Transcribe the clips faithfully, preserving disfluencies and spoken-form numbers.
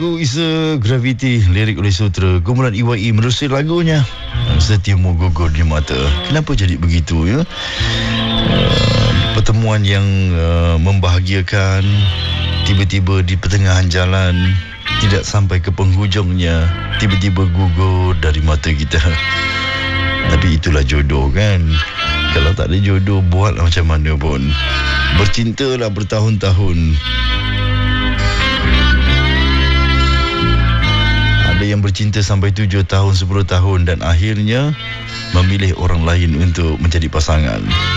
lagu Isa Gravity, lirik oleh Sutra, kumpulan E Y E menerusi lagunya Setiamu Gugur di Mata. Kenapa jadi begitu ya? Uh, pertemuan yang uh, membahagiakan tiba-tiba di pertengahan jalan, tidak sampai ke penghujungnya, tiba-tiba gugur dari mata kita. Tapi itulah jodoh kan. Kalau tak ada jodoh, buatlah macam mana pun. Bercintalah bertahun-tahun. Ada yang bercinta sampai tujuh tahun, sepuluh tahun dan akhirnya memilih orang lain untuk menjadi pasangan.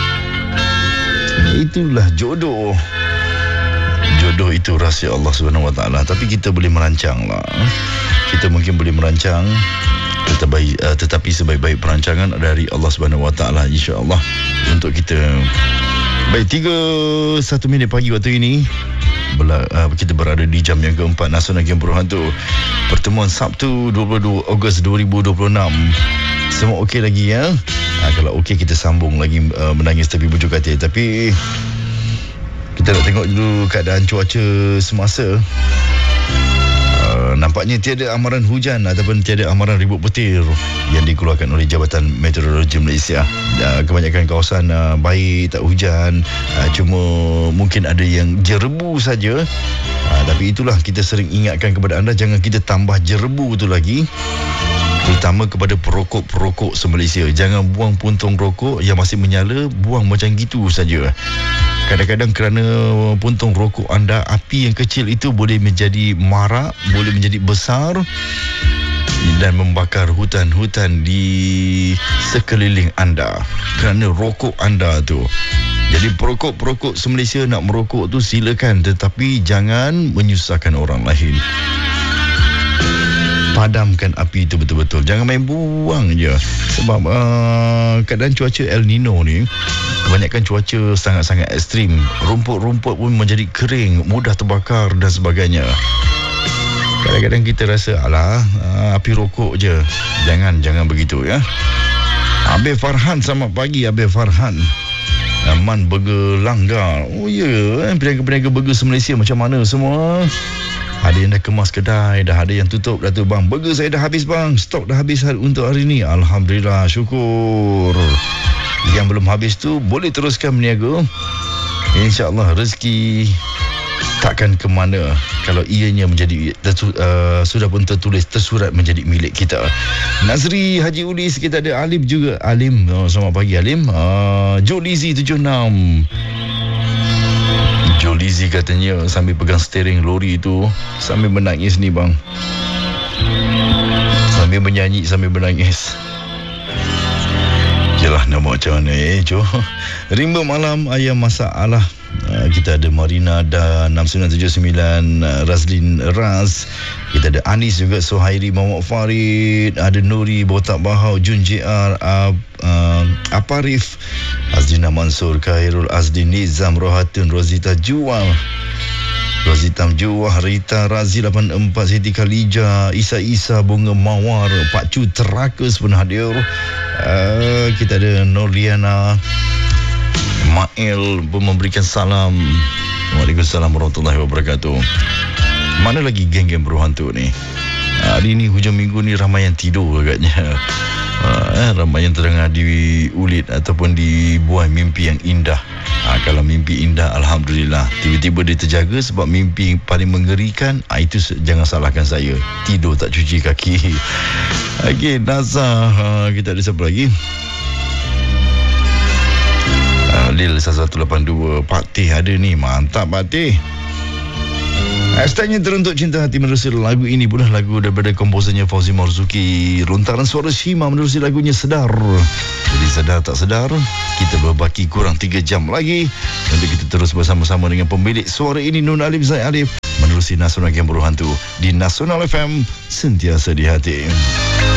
Itulah jodoh. Jodoh itu rahsia Allah subhanahu wa taala. Tapi kita boleh merancang lah. Kita mungkin boleh merancang, tetapi, uh, tetapi sebaik-baik perancangan dari Allah subhanahu wa taala, insya-Allah untuk kita. Baik, tiga satu minit pagi waktu ini, Bela, uh, kita berada di jam yang keempat Nasional Game Berhantu. Pertemuan Sabtu dua puluh dua Ogos dua ribu dua puluh enam. Semua okey lagi ya? Uh, kalau okey kita sambung lagi uh, menangis tepi bujuk katil. Tapi kita nak tengok dulu keadaan cuaca semasa. Uh, nampaknya tiada amaran hujan ataupun tiada amaran ribut petir yang dikeluarkan oleh Jabatan Meteorologi Malaysia. Uh, kebanyakan kawasan uh, baik, tak hujan. Uh, cuma mungkin ada yang jerebu saja. Uh, tapi itulah, kita sering ingatkan kepada anda, jangan kita tambah jerebu tu lagi. Terutama kepada perokok-perokok se-Malaysia. Jangan buang puntung rokok yang masih menyala, buang macam gitu saja. Kadang-kadang kerana puntung rokok anda, api yang kecil itu boleh menjadi marak, boleh menjadi besar dan membakar hutan-hutan di sekeliling anda kerana rokok anda tu. Jadi perokok-perokok se-Malaysia nak merokok tu silakan, tetapi jangan menyusahkan orang lain. Padamkan api itu betul-betul. Jangan main buang je. Sebab uh, keadaan cuaca El Nino ni, kebanyakan cuaca sangat-sangat ekstrim. Rumput-rumput pun menjadi kering, mudah terbakar dan sebagainya. Kadang-kadang kita rasa, alah, uh, api rokok je. Jangan, jangan begitu ya. Abel Farhan, selamat pagi Abel Farhan. Man Burger Langgar. Oh ya, yeah. Peniaga-peniaga burger se-Malaysia macam mana semua? Ada yang dah kemas kedai, dah ada yang tutup dah tu. Bang, burger saya dah habis bang, stok dah habis untuk hari ni. Alhamdulillah, syukur. Yang belum habis tu boleh teruskan berniaga. InsyaAllah rezeki takkan ke mana kalau ianya menjadi tersu, uh, sudah pun tertulis, tersurat menjadi milik kita. Nazri Haji Ulis, kita ada Alim juga. Alim, oh, selamat pagi Alim. uh, Jolizi tujuh enam. Jolizi katanya sambil pegang steering lori tu, sambil menangis ni bang. Sambil menyanyi, sambil menangis. Yalah, nak buat macam mana eh, Jo. Rimba malam, ayam masak Allah. Uh, kita ada Marina dan enam sembilan tujuh sembilan, uh, Razlin Raz. Kita ada Anis juga, Suhairi Muhammad Farid, ada Nuri Botak Bahau, Jun J R, uh, uh, Aparif, Azlina Mansur, Khairul Azli, Nizam Rohatun, Rozita Jual, Rozita Juwah, Rita Razi lapan empat, Siti Khalija, Isa Isa, Bunga Mawar, Pak Cu Terakus pun hadir. uh, Kita ada Norliana Mail pun memberikan salam. Waalaikumsalam warahmatullahi wabarakatuh. Mana lagi geng-geng berhantu ni? Hari ni hujung minggu ni ramai yang tidur agaknya. Uh, ramai yang terdengar di ulit ataupun dibuai mimpi yang indah. uh, Kalau mimpi indah, Alhamdulillah. Tiba-tiba dia terjaga sebab mimpi paling mengerikan, uh, itu jangan salahkan saya. Tidur tak cuci kaki. Okey, Nazar, uh, kita ada siapa lagi? uh, Lil satu lapan dua. Pak Teh ada ni. Mantap Pak Teh. Hashtagnya teruntuk cinta hati menerusi lagu ini pula lagu daripada komposernya Fauzi Marzuki. Lontaran suara Shima menerusi lagunya Sedar. Jadi sedar tak sedar, kita berbaki kurang tiga jam lagi untuk kita terus bersama-sama dengan pemilik suara ini, Nun Alif Zaid Alif, menerusi Nasional Game Berhantu di Nasional F M, sentiasa di hati.